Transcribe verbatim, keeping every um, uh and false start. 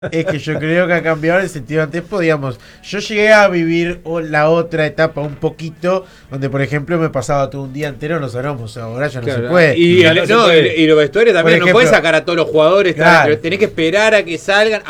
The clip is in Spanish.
Es que yo creo que ha cambiado en el sentido. Antes podíamos. Yo llegué a vivir o- la otra etapa un poquito, donde por ejemplo me pasaba todo un día entero en los aromos. Ahora ya no se Claro, puede. y, Ya el- no se no, puede. y, y los vestuarios también, Por no puedes ejemplo, sacar a todos los jugadores, claro. tenés que esperar a que salgan.